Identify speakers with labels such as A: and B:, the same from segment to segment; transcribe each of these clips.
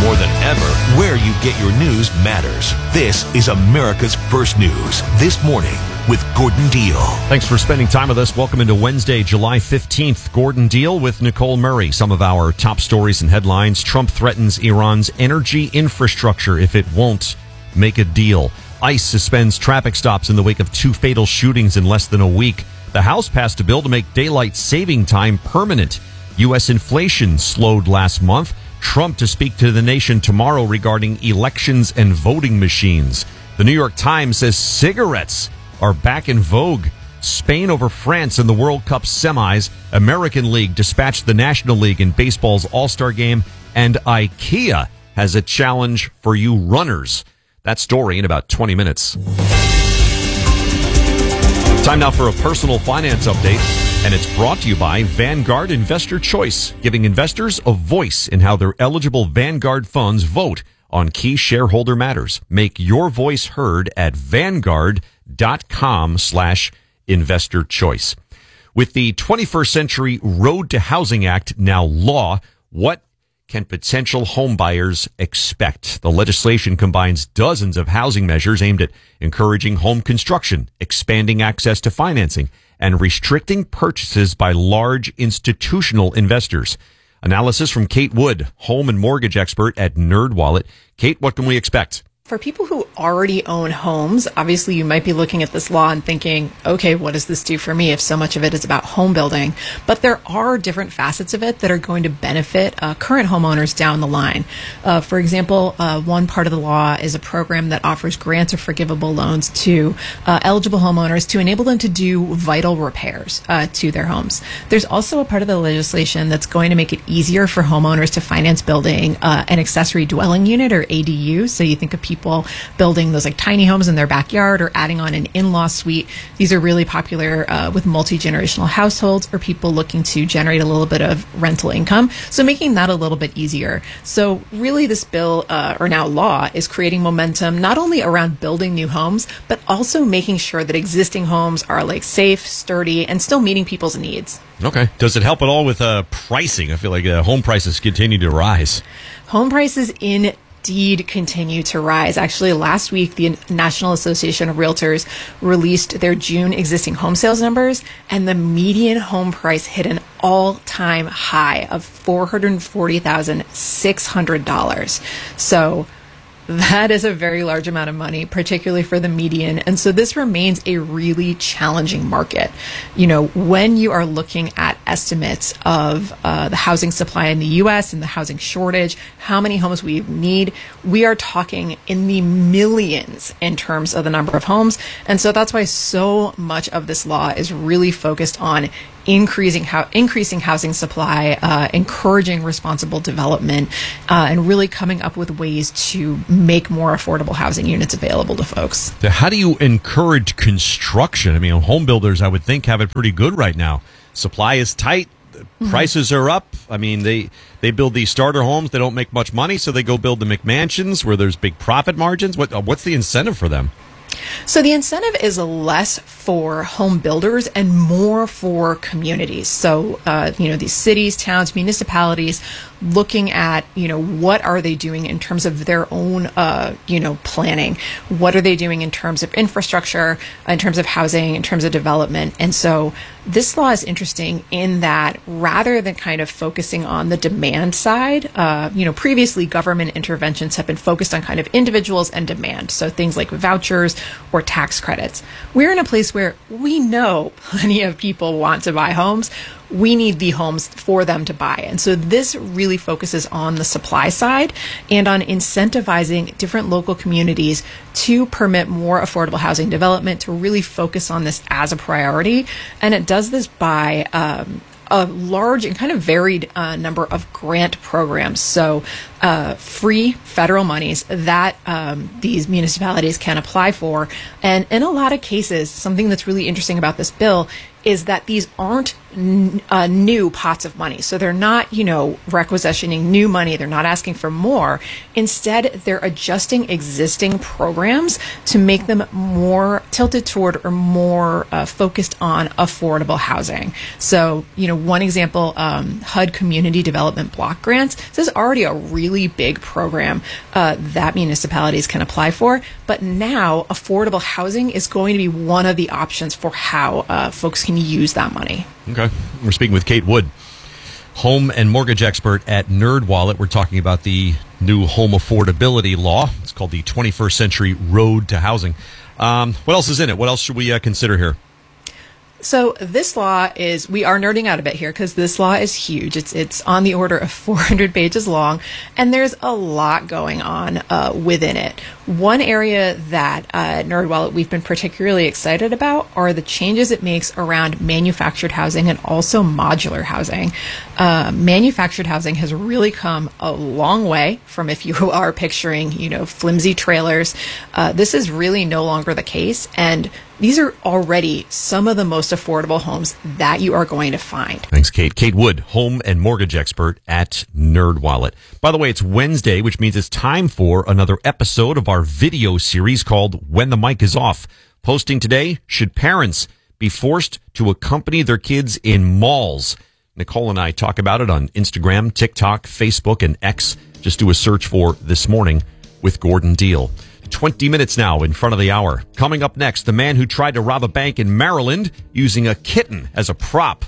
A: more than ever, where you get your news matters. This is America's First News This Morning with Gordon Deal.
B: Thanks for spending time with us. Welcome into Wednesday, July 15th. Gordon Deal with Nicole Murray. Some of our top stories and headlines. Trump threatens Iran's energy infrastructure if it won't make a deal. ICE suspends traffic stops in the wake of 2 fatal shootings in less than a week. The House passed a bill to make daylight saving time permanent. U.S. inflation slowed last month. Trump to speak to the nation tomorrow regarding elections and voting machines. The New York Times says cigarettes are back in vogue. Spain over France in the World Cup semis. American League dispatched the National League in baseball's All-Star game. And IKEA has a challenge for you runners. That story in about 20 minutes. Time now for a personal finance update. And it's brought to you by Vanguard Investor Choice, giving investors a voice in how their eligible Vanguard funds vote on key shareholder matters. Make your voice heard at Vanguard.com/investor choice. With the 21st Century Road to Housing Act now law, what can potential homebuyers expect? The legislation combines dozens of housing measures aimed at encouraging home construction, expanding access to financing, and restricting purchases by large institutional investors. Analysis from Kate Wood, home and mortgage expert at NerdWallet. Kate, what can we expect?
C: For people who already own homes, obviously you might be looking at this law and thinking, okay, what does this do for me if so much of it is about home building? But there are different facets of it that are going to benefit current homeowners down the line. For example, one part of the law is a program that offers grants or forgivable loans to eligible homeowners to enable them to do vital repairs to their homes. There's also a part of the legislation that's going to make it easier for homeowners to finance building an accessory dwelling unit, or ADU. So you think of people building those like tiny homes in their backyard or adding on an in-law suite. These are really popular with multi-generational households or people looking to generate a little bit of rental income. So making that a little bit easier. So really this bill, or now law, is creating momentum not only around building new homes, but also making sure that existing homes are like safe, sturdy, and still meeting people's needs.
B: Okay. Does it help at all with pricing? I feel like home prices continue to rise.
C: Home prices indeed continue to rise. Actually, last week, the National Association of Realtors released their June existing home sales numbers, and the median home price hit an all-time high of $440,600. So that is a very large amount of money, particularly for the median. And so this remains a really challenging market. You know, when you are looking at estimates of the housing supply in the U.S. and the housing shortage, how many homes we need, we are talking in the millions in terms of the number of homes. And so that's why so much of this law is really focused on increasing housing supply, encouraging responsible development, and really coming up with ways to make more affordable housing units available to folks.
B: How do you encourage construction? I mean, home builders, I would think, have it pretty good right now. Supply is tight. Prices are up. I mean, they build these starter homes. They don't make much money, so they go build the McMansions where there's big profit margins. What's the incentive for them?
C: So the incentive is less for home builders and more for communities. So, these cities, towns, municipalities looking at, what are they doing in terms of their own, planning? What are they doing in terms of infrastructure, in terms of housing, in terms of development? And so this law is interesting in that rather than kind of focusing on the demand side, previously government interventions have been focused on kind of individuals and demand. So things like vouchers or tax credits. We're in a place where we know plenty of people want to buy homes. We need the homes for them to buy. And so this really focuses on the supply side and on incentivizing different local communities to permit more affordable housing development, to really focus on this as a priority. And it does this by a large and kind of varied number of grant programs. So free federal monies that these municipalities can apply for. And in a lot of cases, something that's really interesting about this bill is that these aren't new pots of money. So they're not, requisitioning new money. They're not asking for more. Instead, they're adjusting existing programs to make them more tilted toward or more focused on affordable housing. So, one example, HUD Community Development Block Grants. This is already a really big program that municipalities can apply for. But now affordable housing is going to be one of the options for how folks can use that money.
B: Okay. We're speaking with Kate Wood, home and mortgage expert at NerdWallet. We're talking about the new home affordability law. It's called the 21st Century Road to Housing. What else is in it? What else should we consider here?
C: So this law we are nerding out a bit here because this law is huge. It's on the order of 400 pages long, and there's a lot going on within it. One area that NerdWallet we've been particularly excited about are the changes it makes around manufactured housing and also modular housing. Manufactured housing has really come a long way from if you are picturing, flimsy trailers. This is really no longer the case, and these are already some of the most affordable homes that you are going to find.
B: Thanks, Kate. Kate Wood, home and mortgage expert at NerdWallet. By the way, it's Wednesday, which means it's time for another episode of our video series called When the Mic is Off. Posting today, should parents be forced to accompany their kids in malls? Nicole and I talk about it on Instagram, TikTok, Facebook, and X. Just do a search for This Morning with Gordon Deal. 20 minutes now in front of the hour. Coming up next, the man who tried to rob a bank in Maryland using a kitten as a prop.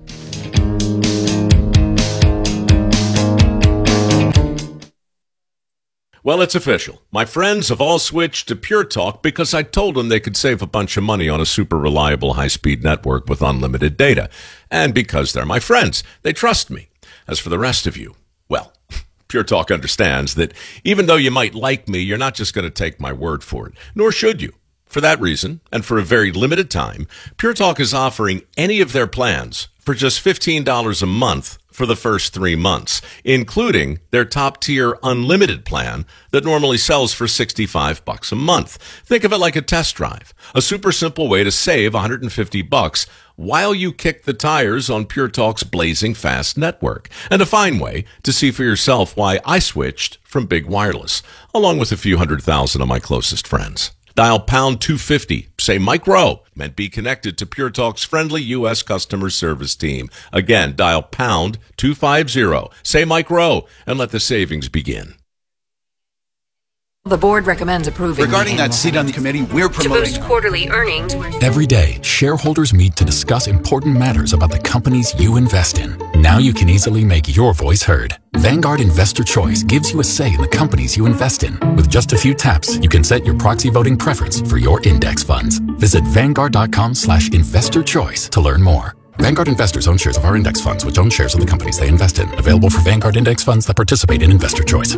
D: Well, it's official. My friends have all switched to Pure Talk because I told them they could save a bunch of money on a super reliable high-speed network with unlimited data. And because they're my friends, they trust me. As for the rest of you, well, Pure Talk understands that even though you might like me, you're not just going to take my word for it, nor should you. For that reason, and for a very limited time, Pure Talk is offering any of their plans for just $15 a month for the first 3 months, including their top-tier unlimited plan that normally sells for $65 a month. Think of it like a test drive, a super simple way to save $150 while you kick the tires on Pure Talk's blazing fast network, and a fine way to see for yourself why I switched from Big Wireless, along with a few 100,000 of my closest friends. Dial pound 250, say Mike Rowe, and be connected to Pure Talk's friendly U.S. customer service team. Again, dial pound 250, say Mike Rowe, and let the savings begin.
E: The board recommends approving.
F: Regarding that seat on the committee, we're promoting.
E: To boost quarterly earnings.
G: Every day, shareholders meet to discuss important matters about the companies you invest in. Now you can easily make your voice heard. Vanguard Investor Choice gives you a say in the companies you invest in. With just a few taps, you can set your proxy voting preference for your index funds. Visit Vanguard.com/investorchoice to learn more. Vanguard investors own shares of our index funds, which own shares of the companies they invest in. Available for Vanguard index funds that participate in Investor Choice.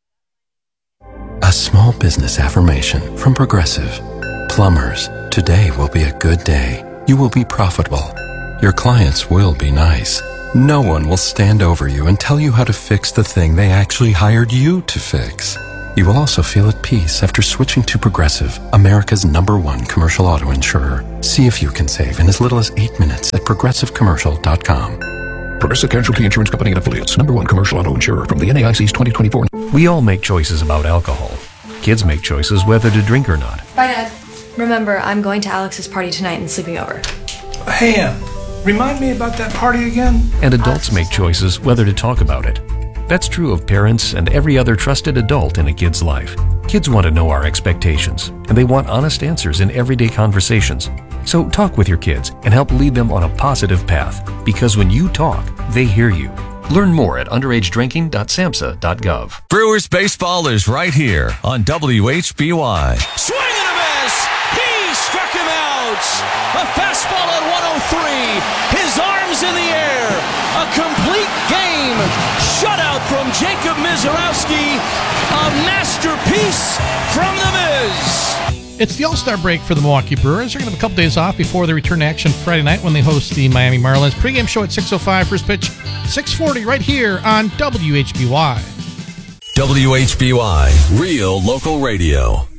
H: A small business affirmation from Progressive. Plumbers, today will be a good day. You will be profitable. Your clients will be nice. No one will stand over you and tell you how to fix the thing they actually hired you to fix. You will also feel at peace after switching to Progressive, America's #1 commercial auto insurer. See if you can save in as little as 8 minutes at progressivecommercial.com.
I: Progressive Casualty Insurance Company and Affiliates, #1 commercial auto insurer from the NAIC's 2024.
J: We all make choices about alcohol. Kids make choices whether to drink or not.
K: Bye, Dad. Remember, I'm going to Alex's party tonight and sleeping over.
L: Hey, remind me about that party again?
J: And adults make choices whether to talk about it. That's true of parents and every other trusted adult in a kid's life. Kids want to know our expectations, and they want honest answers in everyday conversations. So talk with your kids and help lead them on a positive path, because when you talk, they hear you. Learn more at underagedrinking.samhsa.gov.
A: Brewers baseball is right here on WHBY.
M: Swing and a miss! He struck him out! A fastball at 103. His arms in the air. A complete game. Shutout from Jacob Mizorowski. A masterpiece from the Miz.
L: It's the All-Star break for the Milwaukee Brewers. They're going to have a couple days off before they return to action Friday night when they host the Miami Marlins. Pre-game show at 6:05, first pitch 6:40 right here on WHBY.
A: WHBY, real local radio.